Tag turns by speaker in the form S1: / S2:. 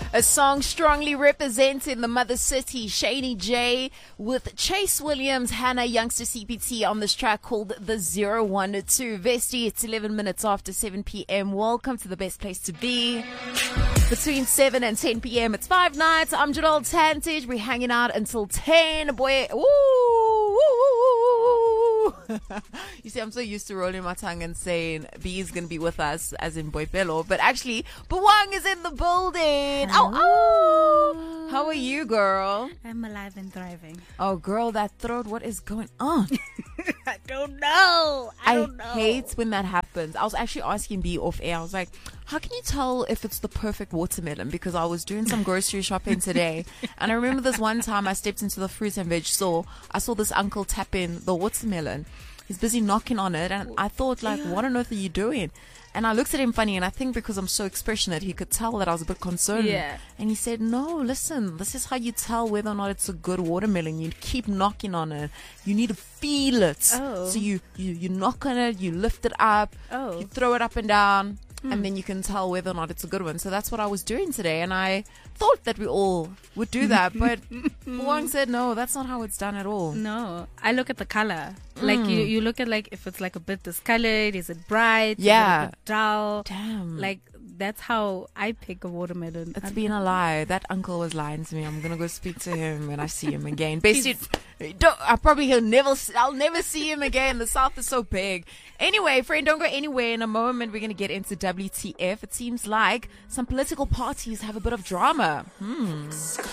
S1: A song strongly representing the mother city. Shani J with Chase Williams, Hannah Youngster CPT on this track called The 012. Vesti, it's 11 minutes after 7 p.m. Welcome to the best place to be. Between 7 and 10 p.m. It's 5 nights. I'm Janelle Tantage. We're hanging out until 10. Boy, woo! You see, I'm so used to rolling my tongue and saying B is going to be with us, as in Boipelo. But actually, Buwang is in the building. Oh! How are you, girl?
S2: I'm alive and thriving.
S1: Oh, girl, that throat, what is going on?
S2: I don't know. I don't know.
S1: Hate when that happens. I was actually asking B off air. I was like, how can you tell if it's the perfect watermelon? Because I was doing some grocery shopping today. And I remember this one time I stepped into the fruit and veg store. I saw this uncle tapping the watermelon. He's busy knocking on it. And I thought, like, what on earth are you doing? And I looked at him funny, and I think because I'm so expressionate, he could tell that I was a bit concerned.
S2: Yeah.
S1: And he said, no, listen, this is how you tell whether or not it's a good watermelon. You keep knocking on it. You need to feel it.
S2: Oh.
S1: So you knock on it, you lift it up, you throw it up and down, and then you can tell whether or not it's a good one. So that's what I was doing today, and I thought that we all would do that. But Wang said, no, that's not how it's done at all.
S2: No, I look at the color. Like you look at like if it's like a bit discolored, is it bright?
S1: Yeah.
S2: Is it a bit dull?
S1: Damn.
S2: Like that's how I pick a watermelon.
S1: It's been a lie. That uncle was lying to me. I'm gonna go speak to him when I see him again. Basically, I'll never see him again. The South is so big. Anyway, friend, don't go anywhere. In a moment, we're gonna get into WTF. It seems like some political parties have a bit of drama.